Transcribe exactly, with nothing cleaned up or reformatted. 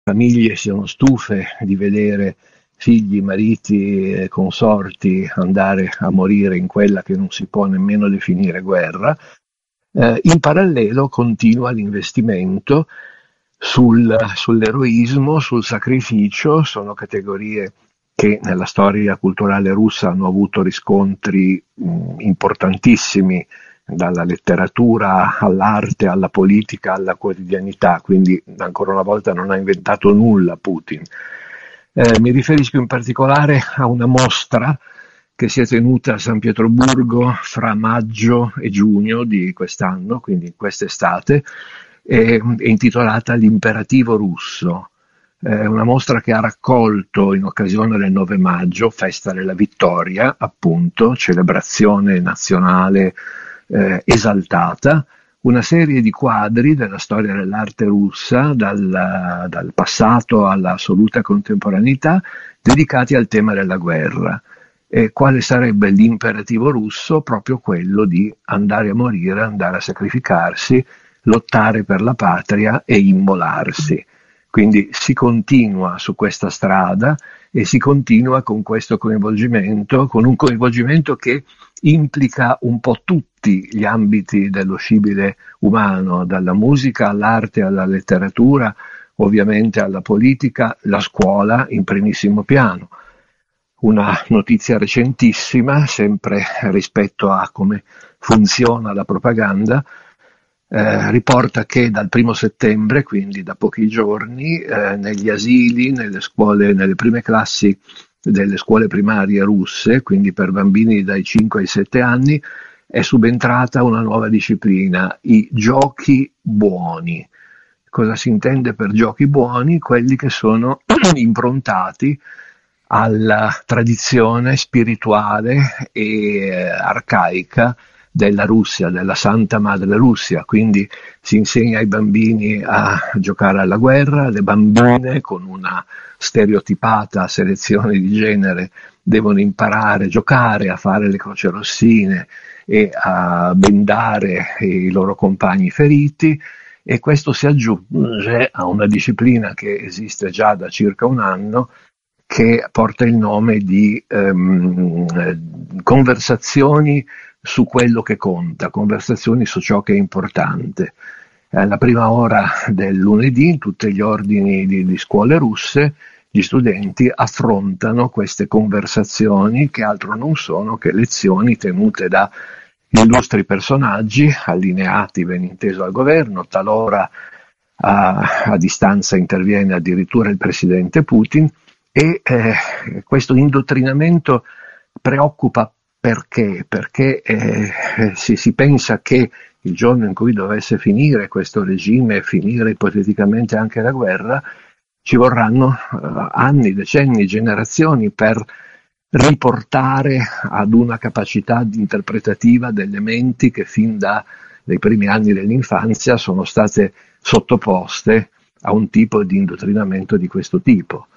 famiglie siano stufe di vedere figli, mariti e consorti andare a morire in quella che non si può nemmeno definire guerra. Eh, in parallelo continua l'investimento sul, sull'eroismo, sul sacrificio. Sono categorie che nella storia culturale russa hanno avuto riscontri mh, importantissimi, dalla letteratura all'arte, alla politica, alla quotidianità, quindi ancora una volta non ha inventato nulla Putin. Eh, mi riferisco in particolare a una mostra che si è tenuta a San Pietroburgo fra maggio e giugno di quest'anno, quindi quest'estate, è, è intitolata L'imperativo russo. È una mostra che ha raccolto in occasione del nove maggio, festa della vittoria, appunto, celebrazione nazionale eh, esaltata, una serie di quadri della storia dell'arte russa, dal, dal passato all'assoluta contemporaneità, dedicati al tema della guerra. E quale sarebbe l'imperativo russo? Proprio quello di andare a morire, andare a sacrificarsi, lottare per la patria e immolarsi. Quindi si continua su questa strada e si continua con questo coinvolgimento, con un coinvolgimento che implica un po' tutti gli ambiti dello scibile umano, dalla musica all'arte, alla letteratura, ovviamente alla politica, la scuola in primissimo piano. Una notizia recentissima, sempre rispetto a come funziona la propaganda, eh, riporta che dal primo settembre, quindi da pochi giorni, eh, negli asili, nelle scuole, nelle prime classi delle scuole primarie russe, quindi per bambini dai cinque ai sette anni, è subentrata una nuova disciplina, i giochi buoni. Cosa si intende per giochi buoni? Quelli che sono improntati alla tradizione spirituale e eh, arcaica della Russia, della Santa Madre Russia. Quindi si insegna ai bambini a giocare alla guerra, le bambine con una stereotipata selezione di genere devono imparare a giocare, a fare le crocerossine e a bendare i loro compagni feriti, e questo si aggiunge a una disciplina che esiste già da circa un anno, che porta il nome di ehm, conversazioni su quello che conta, conversazioni su ciò che è importante. Alla prima ora del lunedì, in tutti gli ordini di, di scuole russe, gli studenti affrontano queste conversazioni, che altro non sono che lezioni tenute da illustri personaggi, allineati, ben inteso, al governo. Talora a, a distanza interviene addirittura il presidente Putin, e eh, questo indottrinamento preoccupa perché? Perché eh, si, si pensa che il giorno in cui dovesse finire questo regime, finire ipoteticamente anche la guerra, ci vorranno eh, anni, decenni, generazioni per riportare ad una capacità interpretativa delle menti che fin dai primi anni dell'infanzia sono state sottoposte a un tipo di indottrinamento di questo tipo.